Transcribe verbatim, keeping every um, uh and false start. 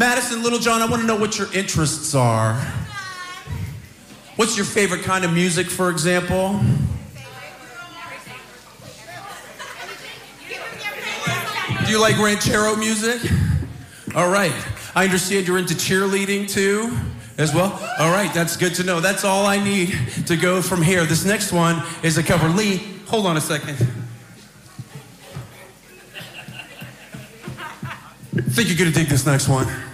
Madison Littlejohn, I want to know what your interests are. What's your favorite kind of music, for example? Do you like ranchero music? All right. I understand you're into cheerleading, too, as well? All right, that's good to know. That's all I need to go from here. This next one is a cover. Lee, hold on a second. I think you're going to dig this next one.